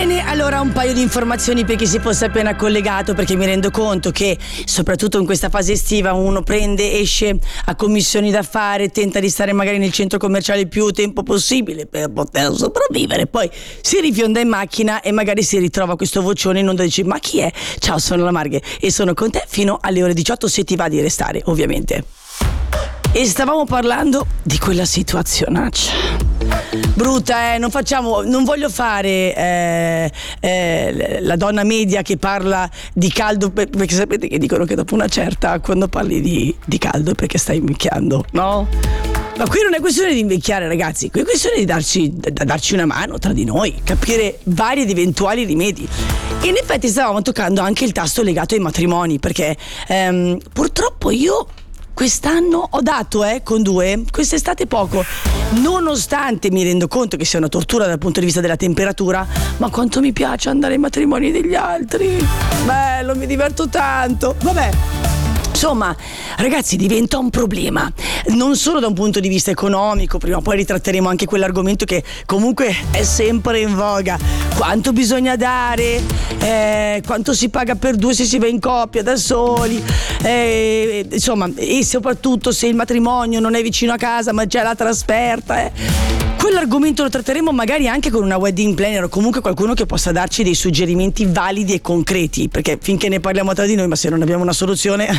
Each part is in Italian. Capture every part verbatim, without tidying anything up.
Bene, allora un paio di informazioni per chi si fosse appena collegato, perché mi rendo conto che soprattutto in questa fase estiva uno prende, esce a commissioni da fare, tenta di stare magari nel centro commerciale il più tempo possibile per poter sopravvivere, poi si rifionda in macchina e magari si ritrova questo vocione in onda e dice: ma chi è? Ciao, sono la Marghe e sono con te fino alle ore diciotto, se ti va di restare ovviamente. E stavamo parlando di quella situazionaccia brutta, eh, non facciamo, non voglio fare eh, eh, la donna media che parla di caldo, perché sapete che dicono che dopo una certa, quando parli di, di caldo, perché stai invecchiando, no? Ma qui non è questione di invecchiare, ragazzi, qui è questione di darci, da darci una mano tra di noi, capire vari ed eventuali rimedi. E in effetti stavamo toccando anche il tasto legato ai matrimoni, perché ehm, purtroppo io quest'anno ho dato, eh, con due, quest'estate poco, nonostante mi rendo conto che sia una tortura dal punto di vista della temperatura, ma quanto mi piace andare ai matrimoni degli altri, bello, mi diverto tanto, vabbè. Insomma, ragazzi, diventa un problema, non solo da un punto di vista economico, prima o poi ritratteremo anche quell'argomento che comunque è sempre in voga: quanto bisogna dare, eh, quanto si paga per due se si va in coppia, da soli, eh, insomma, e soprattutto se il matrimonio non è vicino a casa ma c'è la trasferta, eh. Quell'argomento lo tratteremo magari anche con una wedding planner o comunque qualcuno che possa darci dei suggerimenti validi e concreti, perché finché ne parliamo tra di noi, ma se non abbiamo una soluzione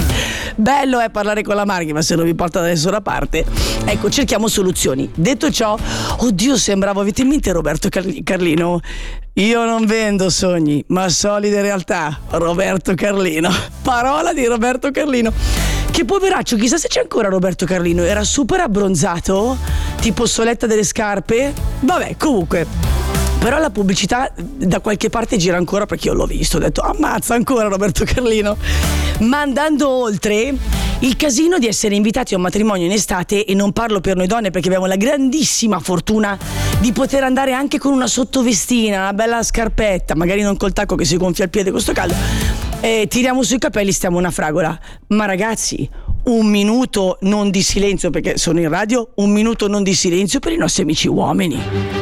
bello è parlare con la Marghe, ma se non vi porta da nessuna parte, ecco, cerchiamo soluzioni. Detto ciò, oddio, sembrava, avete in mente Roberto Car- Carlino? Io non vendo sogni, ma solide realtà. Roberto Carlino, parola di Roberto Carlino. Che poveraccio, chissà se c'è ancora Roberto Carlino, era super abbronzato, tipo Soletta delle scarpe. Vabbè, comunque, però la pubblicità da qualche parte gira ancora, perché io l'ho visto, ho detto ammazza, ancora Roberto Carlino. Ma andando oltre, il casino di essere invitati a un matrimonio in estate, e non parlo per noi donne perché abbiamo la grandissima fortuna di poter andare anche con una sottovestina, una bella scarpetta, magari non col tacco che si gonfia il piede con sto caldo, e tiriamo sui capelli, stiamo una fragola. Ma ragazzi, un minuto non di silenzio, perché sono in radio, un minuto non di silenzio per i nostri amici uomini.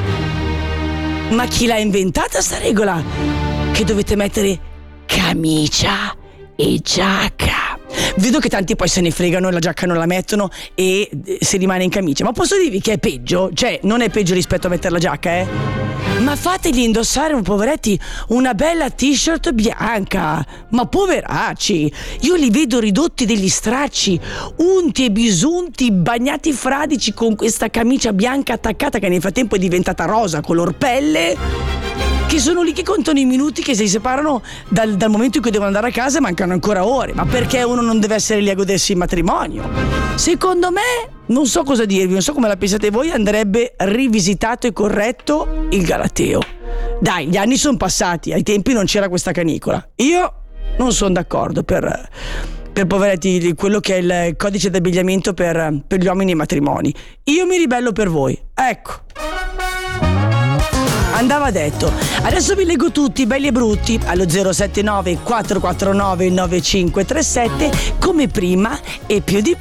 Ma chi l'ha inventata sta regola? Che dovete mettere camicia e giacca. Vedo che tanti poi se ne fregano e la giacca non la mettono e si rimane in camicia. Ma posso dirvi che è peggio? Cioè, non è peggio rispetto a mettere la giacca, eh? Ma fategli indossare, poveretti, una bella t-shirt bianca. Ma poveracci, io li vedo ridotti degli stracci, unti e bisunti, bagnati fradici, con questa camicia bianca attaccata che nel frattempo è diventata rosa color pelle, che sono lì che contano i minuti che si separano dal, dal momento in cui devono andare a casa, mancano ancora ore. Ma perché uno non deve essere lì a godersi il matrimonio? Secondo me, non so cosa dirvi, non so come la pensate voi, andrebbe rivisitato e corretto il galateo. Dai, gli anni sono passati, ai tempi non c'era questa canicola. Io non sono d'accordo per, per poveretti, quello che è il codice d'abbigliamento per, per gli uomini e i matrimoni. Io mi ribello per voi, ecco. Andava detto. Adesso vi leggo tutti, belli e brutti, allo zero sette nove quattro quattro nove nove cinque tre sette, come prima e più di